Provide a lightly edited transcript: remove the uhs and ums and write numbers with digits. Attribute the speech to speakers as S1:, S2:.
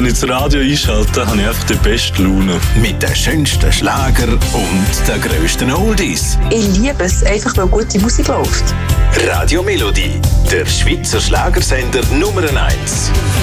S1: ich das Radio einschalte, habe ich einfach die beste Laune.
S2: Mit den schönsten Schlager und den grössten Oldies.
S3: Ich liebe es, einfach weil gute Musik läuft.
S2: Radio Melodie, der Schweizer Schlagersender Nummer 1.